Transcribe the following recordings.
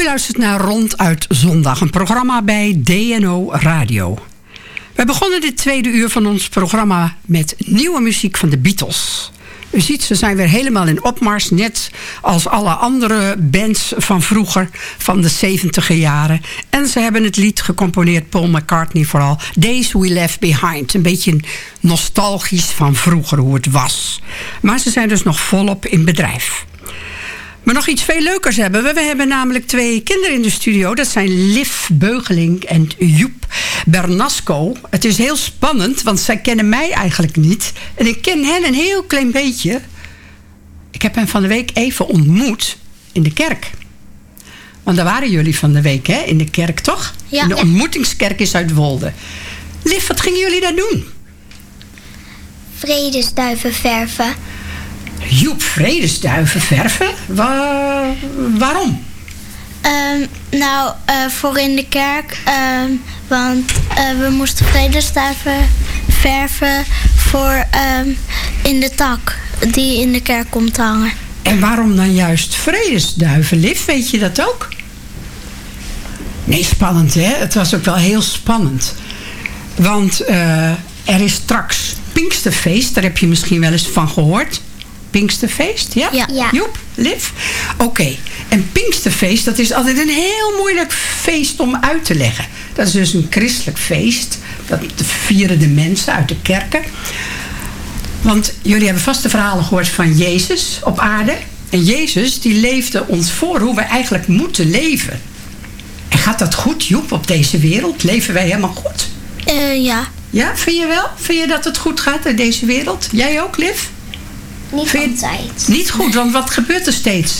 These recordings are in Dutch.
U luistert naar Ronduit Zondag, een programma bij DNO Radio. We begonnen dit tweede uur van ons programma met nieuwe muziek van de Beatles. U ziet, ze zijn weer helemaal in opmars, net als alle andere bands van vroeger, van de 70e jaren. En ze hebben het lied gecomponeerd, Paul McCartney vooral, Days We Left Behind. Een beetje nostalgisch van vroeger, hoe het was. Maar ze zijn dus nog volop in bedrijf. Maar nog iets veel leukers hebben we. We hebben namelijk 2 kinderen in de studio. Dat zijn Liv Beugeling en Joep Bernasco. Het is heel spannend, want zij kennen mij eigenlijk niet. En ik ken hen een heel klein beetje. Ik heb hen van de week even ontmoet in de kerk. Want daar waren jullie van de week, hè? In de kerk, toch? Ja. In de ontmoetingskerk in Zuidwolde. Liv, wat gingen jullie daar doen? Vredesduiven verven. Joep, vredesduiven verven? Waarom? Voor in de kerk. Want we moesten vredesduiven verven voor in de tak die in de kerk komt hangen. En waarom dan juist vredesduiven, Liv? Weet je dat ook? Nee, spannend, hè? Het was ook wel heel spannend. Want er is straks Pinksterfeest. Daar heb je misschien wel eens van gehoord. Pinksterfeest, ja? Ja. Joep, Liv? Oké. En Pinksterfeest, dat is altijd een heel moeilijk feest om uit te leggen. Dat is dus een christelijk feest. Dat vieren de mensen uit de kerken. Want jullie hebben vast de verhalen gehoord van Jezus op aarde. En Jezus, die leefde ons voor hoe we eigenlijk moeten leven. En gaat dat goed, Joep, op deze wereld? Leven wij helemaal goed? Ja. Ja, vind je wel? Vind je dat het goed gaat in deze wereld? Jij ook, Liv? Niet altijd. Niet goed, want wat gebeurt er steeds?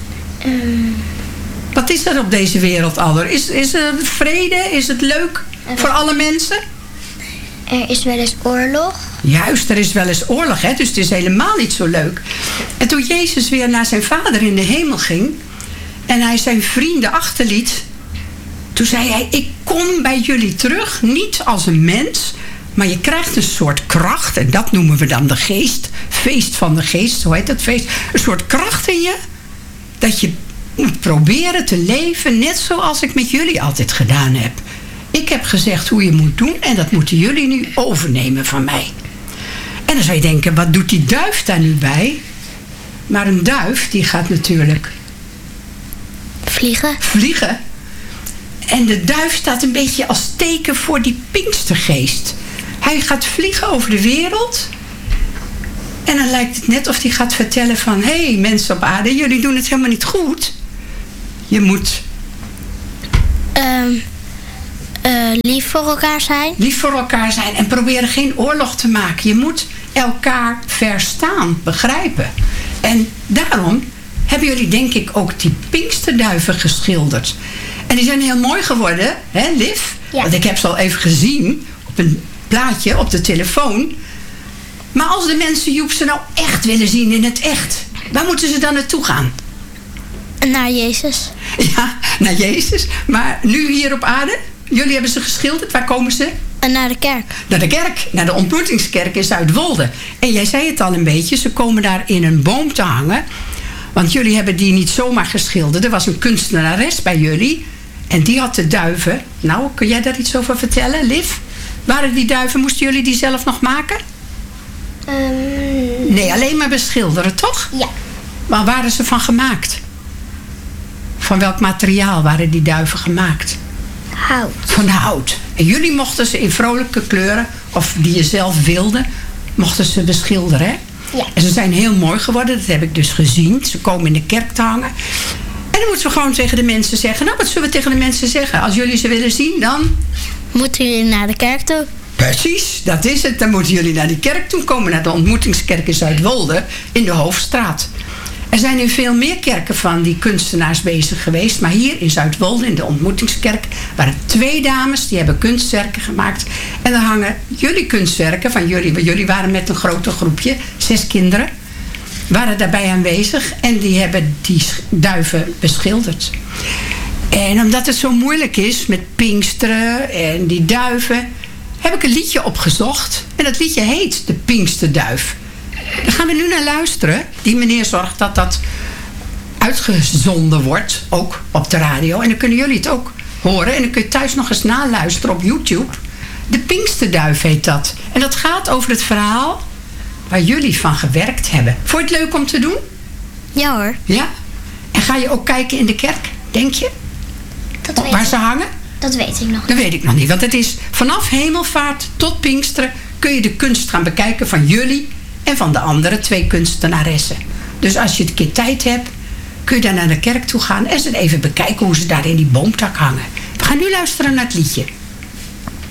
Wat is er op deze wereld, Alder? Is er vrede? Is het leuk voor alle mensen? Er is wel eens oorlog. Juist, er is wel eens oorlog, hè? Dus het is helemaal niet zo leuk. En toen Jezus weer naar zijn vader in de hemel ging en hij zijn vrienden achterliet, toen zei hij, ik kom bij jullie terug, niet als een mens, maar je krijgt een soort kracht. En dat noemen we dan de geest. Feest van de geest, zo heet dat feest. Een soort kracht in je. Dat je moet proberen te leven net zoals ik met jullie altijd gedaan heb. Ik heb gezegd hoe je moet doen. En dat moeten jullie nu overnemen van mij. En dan zou je denken, wat doet die duif daar nu bij? Maar een duif, die gaat natuurlijk vliegen. En de duif staat een beetje als teken voor die Pinkstergeest. Hij gaat vliegen over de wereld. En dan lijkt het net of hij gaat vertellen van, hé, mensen op aarde, jullie doen het helemaal niet goed. Je moet lief voor elkaar zijn. Lief voor elkaar zijn en proberen geen oorlog te maken. Je moet elkaar verstaan, begrijpen. En daarom hebben jullie denk ik ook die Pinksterduiven geschilderd. En die zijn heel mooi geworden, hè, Liv? Ja. Want ik heb ze al even gezien op een plaatje op de telefoon. Maar als de mensen Joep ze nou echt willen zien in het echt, waar moeten ze dan naartoe gaan? Naar Jezus. Ja, naar Jezus. Maar nu hier op aarde, jullie hebben ze geschilderd. Waar komen ze? Naar de kerk. Naar de kerk, naar de ontmoetingskerk in Zuidwolde. En jij zei het al een beetje, ze komen daar in een boom te hangen. Want jullie hebben die niet zomaar geschilderd. Er was een kunstenares bij jullie. En die had de duiven. Nou, kun jij daar iets over vertellen, Liv? Waren die duiven, moesten jullie die zelf nog maken? Nee, alleen maar beschilderen, toch? Ja. Waar waren ze van gemaakt? Van welk materiaal waren die duiven gemaakt? Hout. Van hout. En jullie mochten ze in vrolijke kleuren, of die je zelf wilde, mochten ze beschilderen, hè? Ja. En ze zijn heel mooi geworden, dat heb ik dus gezien. Ze komen in de kerk te hangen. En dan moeten we gewoon tegen de mensen zeggen, nou, wat zullen we tegen de mensen zeggen? Als jullie ze willen zien, dan moeten jullie naar de kerk toe. Precies, dat is het. Dan moeten jullie naar die kerk toe komen, naar de ontmoetingskerk in Zuidwolde in de Hoofdstraat. Er zijn nu veel meer kerken van die kunstenaars bezig geweest. Maar hier in Zuidwolde, in de ontmoetingskerk, waren 2 dames die hebben kunstwerken gemaakt. En dan hangen jullie kunstwerken van jullie. Jullie waren met een grote groepje, 6 kinderen, waren daarbij aanwezig. En die hebben die duiven beschilderd. En omdat het zo moeilijk is met Pinksteren en die duiven, heb ik een liedje opgezocht. En dat liedje heet De Pinksterduif. Daar gaan we nu naar luisteren. Die meneer zorgt dat dat uitgezonden wordt, ook op de radio. En dan kunnen jullie het ook horen. En dan kun je thuis nog eens naluisteren op YouTube. De Pinksterduif heet dat. En dat gaat over het verhaal waar jullie van gewerkt hebben. Vond je het leuk om te doen? Ja hoor. Ja? En ga je ook kijken in de kerk, denk je? Waar ze hangen? Dat weet ik nog niet. Dat weet ik nog niet. Want het is vanaf Hemelvaart tot Pinksteren kun je de kunst gaan bekijken van jullie en van de andere 2 kunstenaressen. Dus als je een keer tijd hebt, kun je dan naar de kerk toe gaan en ze even bekijken hoe ze daar in die boomtak hangen. We gaan nu luisteren naar het liedje.